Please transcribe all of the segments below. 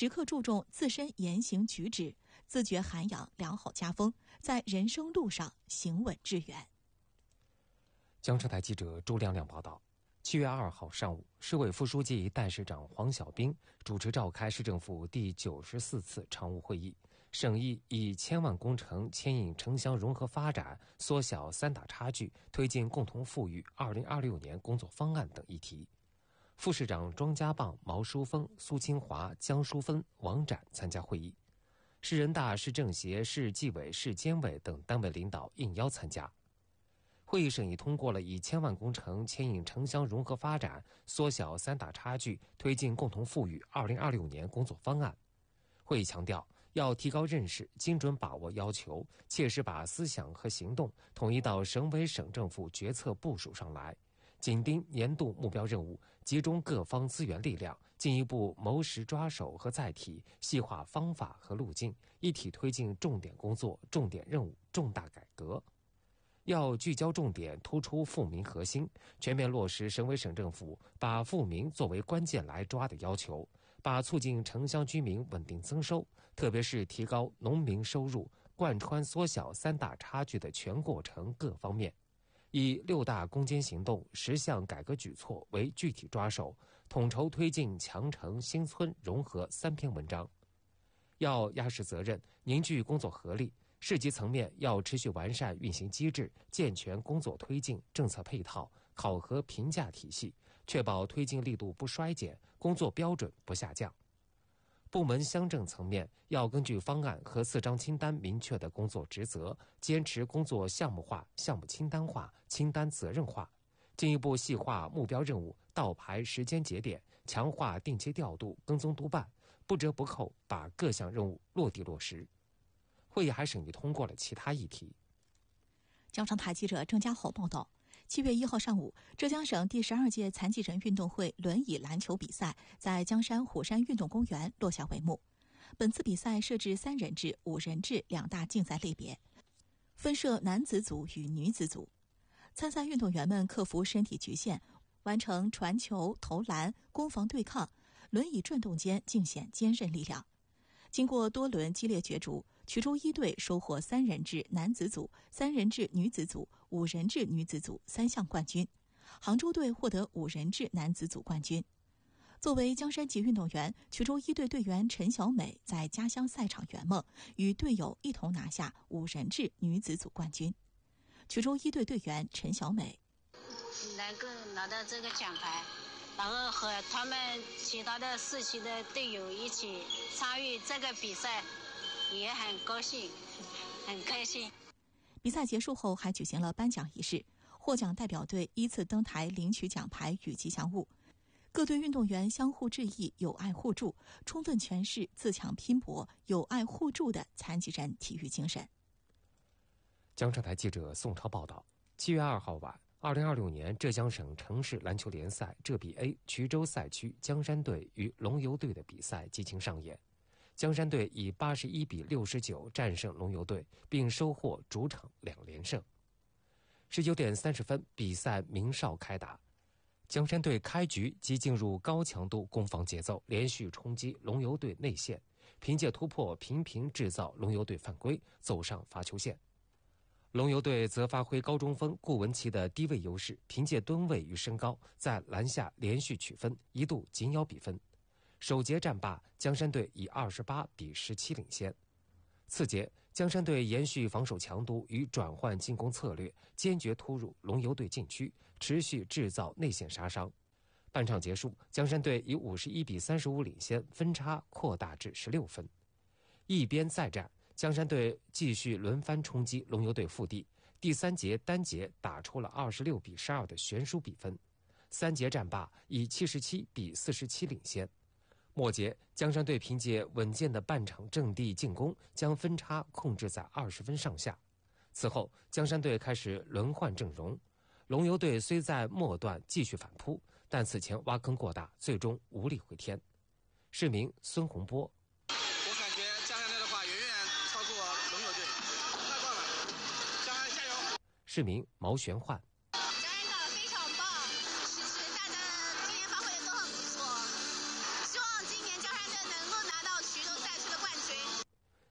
时刻注重自身言行举止，自觉涵养良好家风，在人生路上行稳致远。 江浙台记者朱亮亮报道，7月2号上午，市委副书记、代市长黄小兵主持召开市政府第94次常务会议，审议以千万工程牵引城乡融合发展、缩小三大差距、推进共同富裕2026年工作方案等议题。副市长庄家棒、毛书峰、苏清华、江淑芬、王展参加会议，市人大、市政协、市纪委、市监委等单位领导应邀参加。会议审议通过了以千万工程牵引城乡融合发展、缩小三大差距、推进共同富裕2026年工作方案。会议强调，要提高认识，精准把握要求，切实把思想和行动统一到省委省政府决策部署上来，紧盯年度目标任务，集中各方资源力量，进一步谋实抓手和载体，细化方法和路径，一体推进重点工作、重点任务、重大改革。要聚焦重点，突出富民核心，全面落实省委省政府把富民作为关键来抓的要求，把促进城乡居民稳定增收，特别是提高农民收入，贯穿缩小三大差距的全过程各方面，以6大攻坚行动、10项改革举措为具体抓手，统筹推进强城新村融合3篇文章。要压实责任，凝聚工作合力，市级层面要持续完善运行机制，健全工作推进、政策配套、考核评价体系，确保推进力度不衰减，工作标准不下降。部门乡镇层面要根据方案和4张清单明确的工作职责，坚持工作项目化、项目清单化、清单责任化，进一步细化目标任务，倒排时间节点，强化定期调度、跟踪督办，不折不扣把各项任务落地落实。会议还审议通过了其他议题。 江上台记者郑家豪报道，7月1号上午，浙江省第12届残疾人运动会轮椅篮球比赛在江山虎山运动公园落下帷幕。本次比赛设置3人制、5人制2大竞赛类别，分设男子组与女子组。参赛运动员们克服身体局限，完成传球、投篮、攻防对抗，轮椅转动间尽显坚韧力量。经过多轮激烈角逐，衢州一队收获3人制男子组、3人制女子组、5人制女子组3项冠军，杭州队获得5人制男子组冠军。作为江山籍运动员，衢州一队队员陈小美在家乡赛场圆梦，与队友一同拿下5人制女子组冠军。衢州一队队员陈小美： 能够拿到这个奖牌，然后和他们其他的4期的队友一起参与这个比赛，也很高兴，很开心。 比赛结束后还举行了颁奖仪式，获奖代表队依次登台领取奖牌与吉祥物。各队运动员相互致意，友爱互助，充分诠释自强拼搏、友爱互助的残疾人体育精神。 江浙台记者宋超报道，7月2号晚，2026年浙江省城市篮球联赛浙比 A 衢州赛区江山队与龙游队的比赛激情上演。江山队以81比69战胜龙游队，并收获主场2连胜。19点30分，比赛鸣哨开打。江山队开局即进入高强度攻防节奏，连续冲击龙游队内线，凭借突破频频制造龙游队犯规，走上罚球线。龙游队则发挥高中锋顾文琪的低位优势，凭借吨位与身高在篮下连续取分，一度紧咬比分。首节战罢，江山队以28比17领先。次节，江山队延续防守强度与转换进攻策略，坚决突入龙游队禁区，持续制造内线杀伤。半场结束，江山队以51比35领先，分差扩大至16分。一边再战，江山队继续轮番冲击龙游队腹地，第3节单节打出了26比12的悬殊比分。3节战罢，以77比47领先。末节，江山队凭借稳健的半场阵地进攻，将分差控制在20分上下。此后，江山队开始轮换阵容，龙游队虽在末段继续反扑，但此前挖坑过大，最终无力回天。市民孙洪波： 我感觉江山队的话远远超过龙游队，太棒了，江山加油！ 市民毛玄焕： 江山打得非常棒，其实大家今年发挥的都很不错，希望今年江山队能够拿到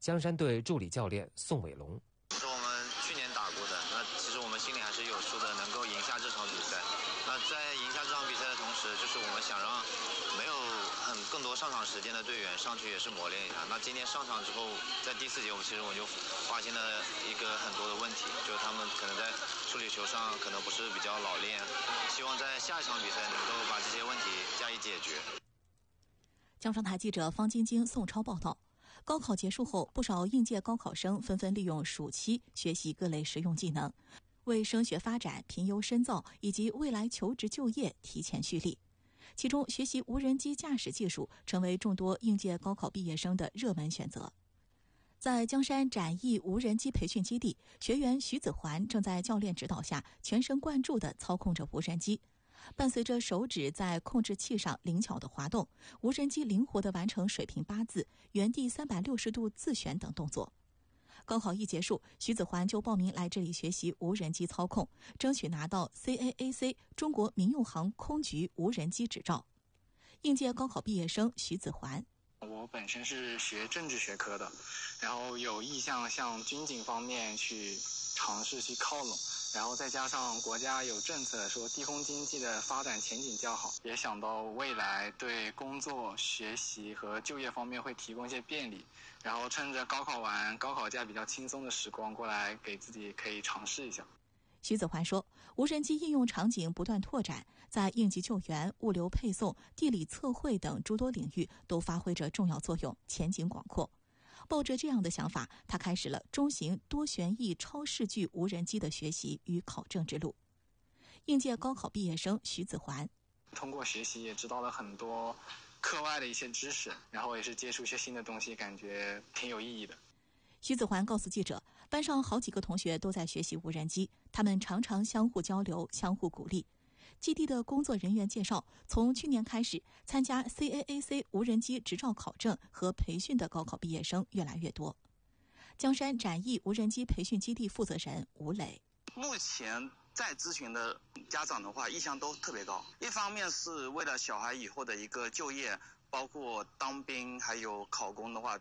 江山队助理教练宋伟龙。 是我们去年打过的，那其实我们心里还是有数的，能够赢下这场比赛。那在赢下这场比赛的同时，就是我们想让没有更多上场时间的队员上去也是磨练一下。那今天上场之后，在第4节我就发现了一个很多的问题，就是他们可能在处理球上可能不是比较老练，希望在下一场比赛能够把这些问题加以解决。 江商台记者方晶晶、宋超报道。高考结束后，不少应届高考生纷纷利用暑期学习各类实用技能，为升学发展、评优深造以及未来求职就业提前蓄力。其中，学习无人机驾驶技术成为众多应届高考毕业生的热门选择。在江山展翼无人机培训基地，学员徐子环正在教练指导下全神贯注地操控着无人机。伴随着手指在控制器上灵巧的滑动，无人机灵活地完成水平8字、原地360度自旋等动作。高考一结束，徐子环就报名来这里学习无人机操控，争取拿到 CAAC 中国民用航空局无人机执照。应届高考毕业生徐子环： 我本身是学政治学科的，然后有意向向军警方面去尝试去靠拢，然后再加上国家有政策说低空经济的发展前景较好，也想到未来对工作、学习和就业方面会提供一些便利，然后趁着高考完、高考假比较轻松的时光过来给自己可以尝试一下。 徐子环说，无人机应用场景不断拓展，在应急救援、物流配送、地理测绘等诸多领域都发挥着重要作用，前景广阔。抱着这样的想法，他开始了中型多旋翼超视距无人机的学习与考证之路。应届高考毕业生徐子环： 通过学习也知道了很多课外的一些知识，然后也是接触一些新的东西，感觉挺有意义的。 徐子环告诉记者，班上好几个同学都在学习无人机，他们常常相互交流、相互鼓励。基地的工作人员介绍，从去年开始，参加 CAAC 无人机执照考证和培训的高考毕业生越来越多。江山展翼无人机培训基地负责人吴磊： 目前在咨询的家长的话，意向都特别高。一方面是为了小孩以后的一个就业，包括当兵还有考公的话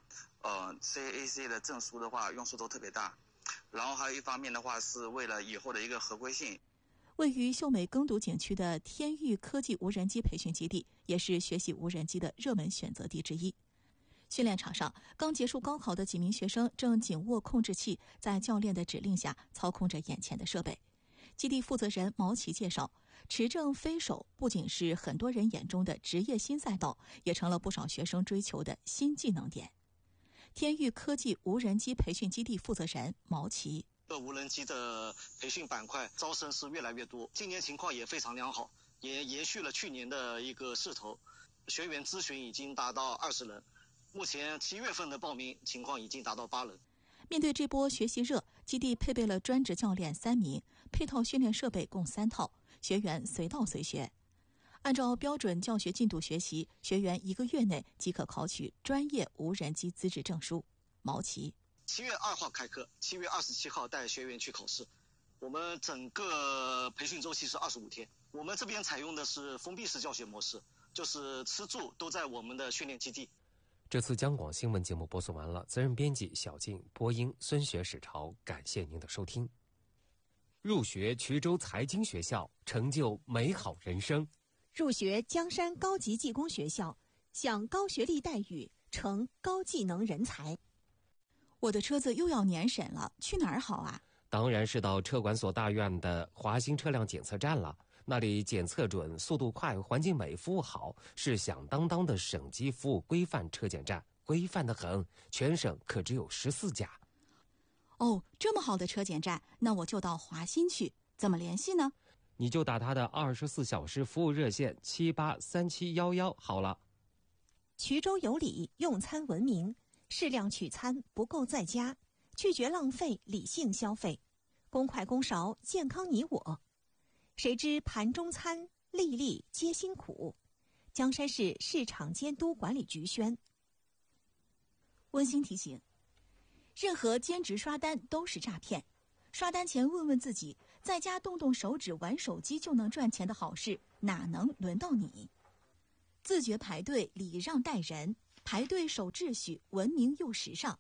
，CAAC 的证书的话用处都特别大。然后还有一方面的话，是为了以后的一个合规性。 位于秀美耕读景区的天域科技无人机培训基地，也是学习无人机的热门选择地之一。训练场上，刚结束高考的几名学生正紧握控制器，在教练的指令下操控着眼前的设备。基地负责人毛奇介绍，持证飞手不仅是很多人眼中的职业新赛道，也成了不少学生追求的新技能点。天域科技无人机培训基地负责人毛奇： 无人机的培训板块招生是越来越多，今年情况也非常良好，也延续了去年的一个势头，学员咨询已经达到20人，目前7月份的报名情况已经达到8人。 面对这波学习热，基地配备了专职教练3名，配套训练设备共3套，学员随到随学。按照标准教学进度学习，学员1个月内即可考取专业无人机资质证书。毛奇 ：7月2号开课，7月27号带学员去考试。我们整个培训周期是25天。我们这边采用的是封闭式教学模式，就是吃住都在我们的训练基地。 这次江广新闻节目播送完了，责任编辑小静，播音孙学史朝，感谢您的收听。入学衢州财经学校，成就美好人生。 入学江山高级技工学校，享高学历待遇，成高技能人才。 我的车子又要年审了，去哪儿好啊？ 当然是到车管所大院的华新车辆检测站了，那里检测准、速度快、环境美、服务好，是响当当的省级服务规范车检站，规范得很，全省可只有14家。 哦，这么好的车检站，那我就到华新去，怎么联系呢？ 你就打他的24小时服务热线783711好了。 衢州有礼，用餐文明，适量取餐，不够在家，拒绝浪费，理性消费，公筷公勺，健康你我。谁知盘中餐，粒粒皆辛苦。江山市市场监督管理局宣。 温馨提醒：任何兼职刷单都是诈骗。刷单前问问自己，在家动动手指玩手机就能赚钱的好事，哪能轮到你？自觉排队，礼让待人，排队守秩序，文明又时尚。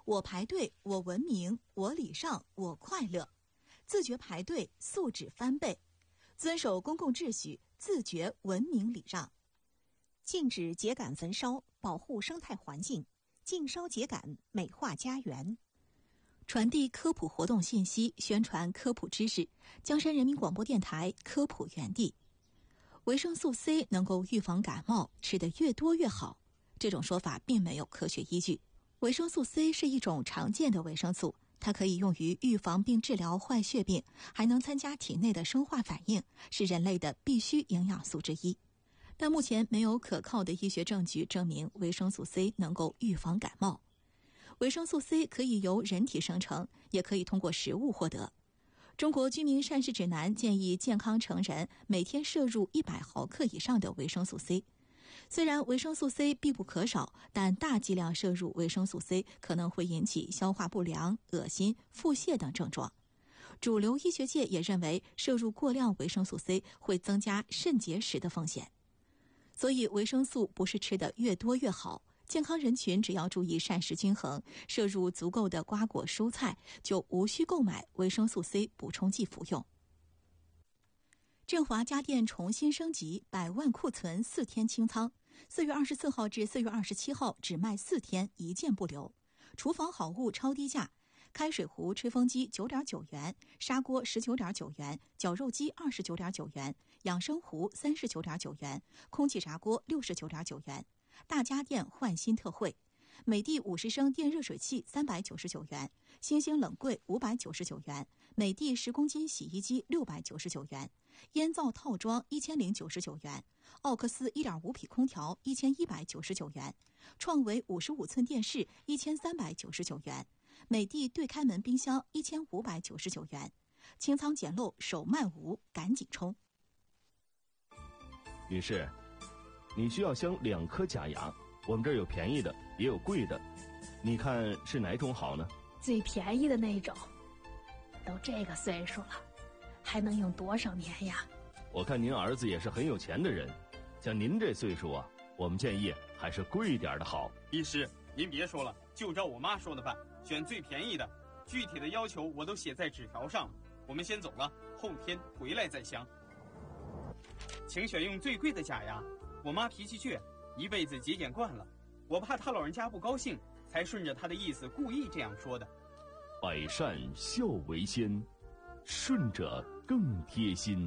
我排队，我文明，我礼让，我快乐。自觉排队，素质翻倍。遵守公共秩序，自觉文明礼让。 禁止秸秆焚烧，保护生态环境。禁烧秸秆，美化家园。 传递科普活动信息，宣传科普知识。江山人民广播电台科普园地。维生素 C 能够预防感冒，吃得越多越好。这种说法并没有科学依据。维生素 C 是一种常见的维生素，它可以用于预防并治疗坏血病，还能参加体内的生化反应，是人类的必需营养素之一。但目前没有可靠的医学证据证明维生素 C 能够预防感冒。维生素 C 可以由人体生成，也可以通过食物获得。中国居民膳食指南建议健康成人每天摄入100毫克以上的维生素 C。虽然维生素 C 必不可少，但大剂量摄入维生素 C 可能会引起消化不良、恶心、腹泻等症状。主流医学界也认为，摄入过量维生素 C 会增加肾结石的风险。所以，维生素不是吃得越多越好。健康人群只要注意膳食均衡，摄入足够的瓜果蔬菜，就无需购买维生素 C 补充剂服用。振华家电重新升级，100万库存4天清仓，4月24号至4月27号只卖4天，一件不留。厨房好物超低价，开水壶、吹风机9.9元，砂锅19.9元，绞肉机29.9元，养生壶39.9元，空气炸锅69.9元。大家电换新特惠，美的50升电热水器399元，星星冷柜599元，美的10公斤洗衣机699元，烟灶套装1099元，奥克斯1.5匹空调1199元，创维55寸电视1399元，美的对开门冰箱1599元。清仓捡漏，手慢无，赶紧冲！ 女士，你需要镶2颗假牙，我们这儿有便宜的，也有贵的，你看是哪种好呢？ 最便宜的那种。都这个岁数了，还能用多少年呀？ 我看您儿子也是很有钱的人，像您这岁数啊，我们建议还是贵一点的好。 医师，您别说了，就照我妈说的办，选最便宜的，具体的要求我都写在纸条上了。我们先走了，后天回来再镶。请选用最贵的假牙。我妈脾气倔，一辈子节俭惯了，我怕她老人家不高兴，才顺着她的意思故意这样说的。 百善孝为先，顺着更贴心。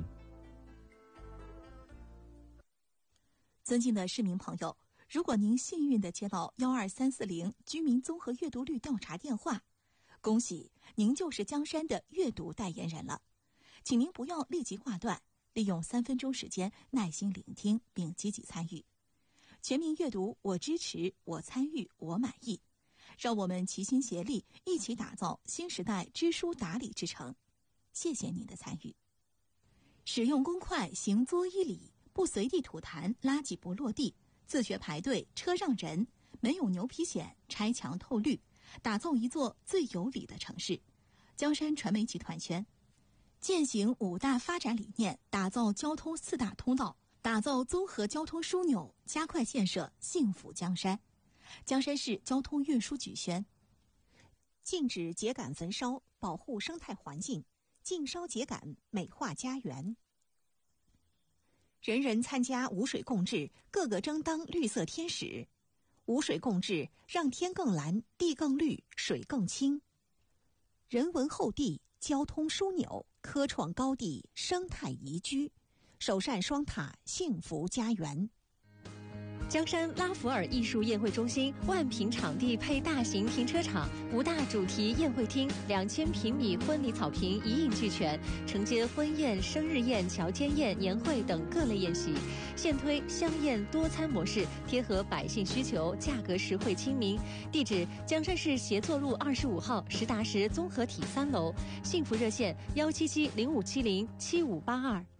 尊敬的市民朋友，如果您幸运地接到12340居民综合阅读率调查电话，恭喜您就是江山的阅读代言人了。请您不要立即挂断，利用3分钟时间耐心聆听并积极参与。全民阅读，我支持，我参与，我满意。让我们齐心协力，一起打造新时代知书达理之城。谢谢您的参与。使用公筷，行作一礼，不随地吐痰，垃圾不落地，自觉排队，车让人，没有牛皮癣，拆墙透绿，打造一座最有礼的城市。江山传媒集团宣。践行5大发展理念，打造交通4大通道，打造综合交通枢纽，加快建设幸福江山。江山市交通运输局宣。 禁止秸秆焚烧，保护生态环境。禁烧秸秆，美化家园。人人参加无水共治，个个争当绿色天使。无水共治，让天更蓝，地更绿，水更清。人文厚地，交通枢纽，科创高地，生态宜居。首善双塔，幸福家园。 江山拉弗尔艺术宴会中心万平场地配大型停车场，5大主题宴会厅，2000平米婚礼草坪一应俱全，承接婚宴、生日宴、乔间宴、年会等各类宴席。现推香宴多餐模式，贴合百姓需求，价格实惠亲民。地址：江山市协作路25号实达实综合体3楼。幸福热线：17705707582。